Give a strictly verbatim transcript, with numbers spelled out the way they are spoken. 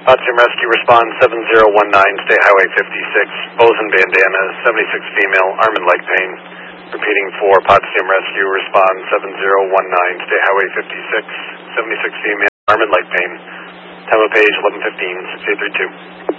Potsdam Rescue Respond seven zero one nine, State Highway fifty-six, Boson bandana, seventy-six female, arm and leg pain. Repeating for Potsdam Rescue Respond seven zero one nine, State Highway fifty-six, seventy-six female, arm and leg pain. Time of page eleven fifteen, six eight three two.